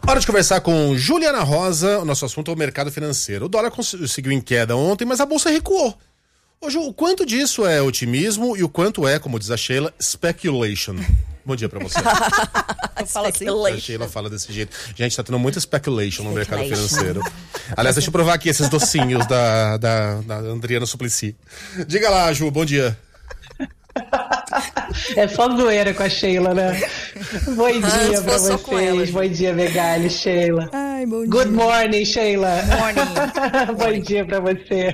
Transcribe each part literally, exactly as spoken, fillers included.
Hora de conversar com Juliana Rosa. O nosso assunto é o mercado financeiro. O dólar seguiu em queda ontem, mas a bolsa recuou. Ô, Ju, o quanto disso é otimismo e o quanto é, como diz a Sheila, speculation? Bom dia pra você. Fala assim. A Sheila fala desse jeito. Gente, tá tendo muita speculation no mercado financeiro. Aliás, deixa eu provar aqui esses docinhos da, da, da Adriana Suplicy. Diga lá, Ju, bom dia. É só zoeira com a Sheila, né? Bom dia ah, pra vocês. Bom dia, Megali, Sheila. Ai, bom Good dia. morning, Sheila. Morning. Bom dia pra você.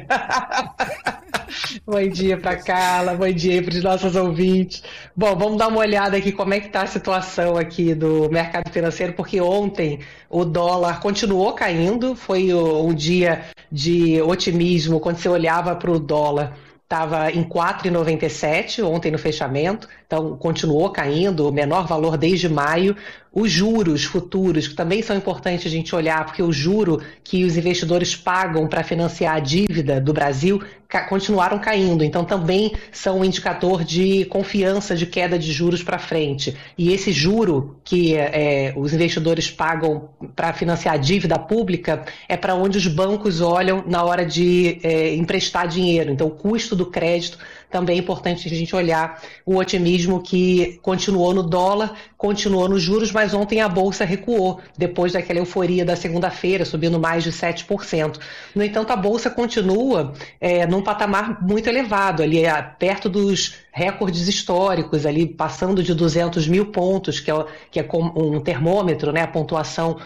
Bom dia pra Carla, bom dia para os nossos ouvintes. Bom, vamos dar uma olhada aqui como é que está a situação aqui do mercado financeiro, porque ontem o dólar continuou caindo, foi um dia de otimismo quando você olhava para o dólar. Estava em quatro reais e noventa e sete ontem no fechamento, então continuou caindo, o menor valor desde maio. Os juros futuros, que também são importantes a gente olhar, porque o juro que os investidores pagam para financiar a dívida do Brasil ca- continuaram caindo, então também são um indicador de confiança de queda de juros para frente. E esse juro que é, os investidores pagam para financiar a dívida pública é para onde os bancos olham na hora de é, emprestar dinheiro, então o custo do crédito também é importante a gente olhar. O otimismo que continuou no dólar, continuou nos juros, mas ontem a Bolsa recuou, depois daquela euforia da segunda-feira, subindo mais de sete por cento. No entanto, a Bolsa continua é, num patamar muito elevado, ali é, perto dos recordes históricos, ali passando de duzentos mil pontos, que é, que é um termômetro, né, a pontuação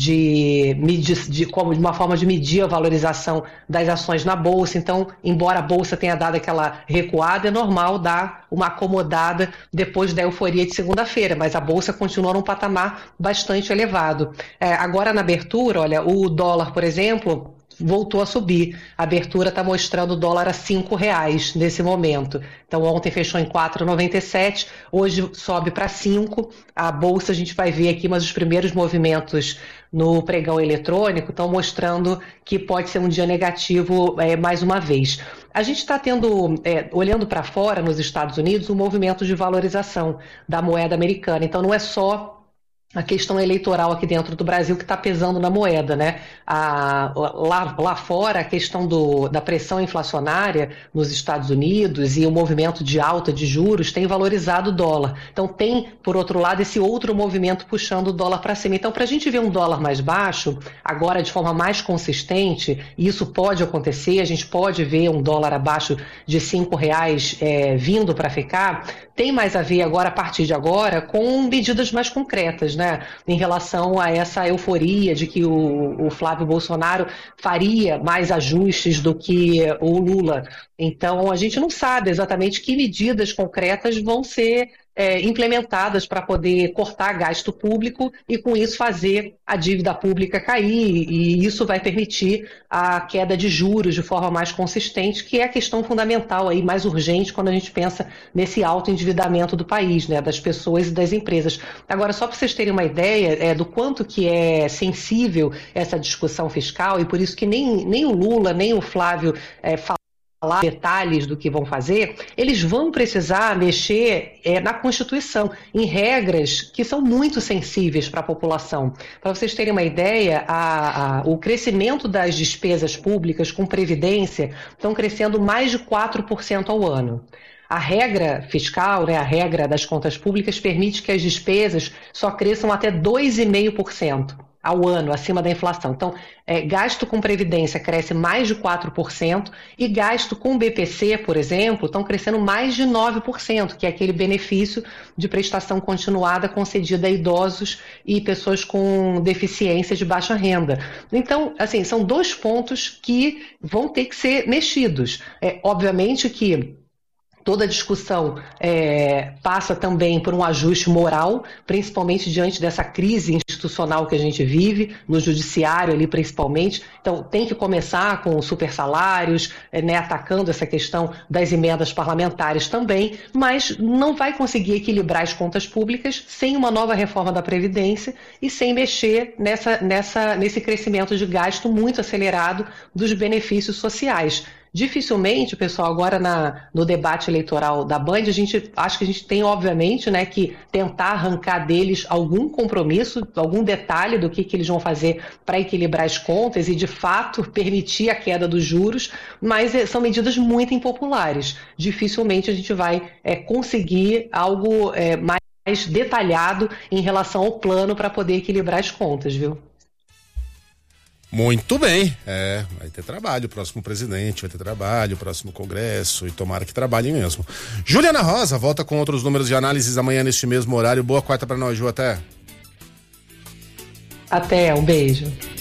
de, de, de, como de uma forma de medir a valorização das ações na Bolsa. Então, embora a Bolsa tenha dado aquela recuada, é normal dar uma acomodada depois da euforia de segunda-feira, mas a Bolsa continua num patamar bastante elevado. É, agora, na abertura, olha, o dólar, por exemplo, voltou a subir. A abertura está mostrando o dólar a cinco reais nesse momento. Então ontem fechou em quatro reais e noventa e sete, hoje sobe para cinco. A Bolsa a gente vai ver aqui, mas os primeiros movimentos no pregão eletrônico estão mostrando que pode ser um dia negativo é, mais uma vez. A gente está tendo, é, olhando para fora nos Estados Unidos, um movimento de valorização da moeda americana. Então não é só a questão eleitoral aqui dentro do Brasil que está pesando na moeda, né? A, lá, lá fora, a questão do, da pressão inflacionária nos Estados Unidos e o movimento de alta de juros tem valorizado o dólar. Então tem, por outro lado, esse outro movimento puxando o dólar para cima. Então, para a gente ver um dólar mais baixo, agora de forma mais consistente, e isso pode acontecer, a gente pode ver um dólar abaixo de cinco reais é, vindo para ficar, tem mais a ver agora, a partir de agora, com medidas mais concretas, né? Em relação a essa euforia de que o, o Flávio Bolsonaro faria mais ajustes do que o Lula. Então, a gente não sabe exatamente que medidas concretas vão ser é, implementadas para poder cortar gasto público e, com isso, fazer a dívida pública cair. E isso vai permitir a queda de juros de forma mais consistente, que é a questão fundamental, aí, mais urgente, quando a gente pensa nesse alto endividamento do país, né, das pessoas e das empresas. Agora, só para vocês terem uma ideia é, do quanto que é sensível essa discussão fiscal, e por isso que nem, nem o Lula, nem o Flávio é, falam falar detalhes do que vão fazer, eles vão precisar mexer é, na Constituição, em regras que são muito sensíveis para a população. Para vocês terem uma ideia, a, a, o crescimento das despesas públicas com previdência estão crescendo mais de quatro por cento ao ano. A regra fiscal, né, a regra das contas públicas, permite que as despesas só cresçam até dois vírgula cinco por cento ao ano, acima da inflação. Então, é, gasto com previdência cresce mais de quatro por cento e gasto com B P C, por exemplo, estão crescendo mais de nove por cento, que é aquele benefício de prestação continuada concedida a idosos e pessoas com deficiência de baixa renda. Então, assim, são dois pontos que vão ter que ser mexidos. É, obviamente que toda a discussão é, passa também por um ajuste moral, principalmente diante dessa crise institucional que a gente vive, no judiciário ali principalmente. Então tem que começar com super salários, é, né, atacando essa questão das emendas parlamentares também, mas não vai conseguir equilibrar as contas públicas sem uma nova reforma da Previdência e sem mexer nessa, nessa, nesse crescimento de gasto muito acelerado dos benefícios sociais. dificilmente, pessoal, agora na, no debate eleitoral da Band, a gente acho que a gente tem, obviamente, né, que tentar arrancar deles algum compromisso, algum detalhe do que, que eles vão fazer para equilibrar as contas e, de fato, permitir a queda dos juros, mas é, são medidas muito impopulares. Dificilmente a gente vai é, conseguir algo é, mais mais detalhado em relação ao plano para poder equilibrar as contas, viu? Muito bem, é, vai ter trabalho, o próximo presidente vai ter trabalho, o próximo congresso, e tomara que trabalhem mesmo. Juliana Rosa volta com outros números de análises amanhã neste mesmo horário. Boa quarta para nós, Ju, até. Até, um beijo.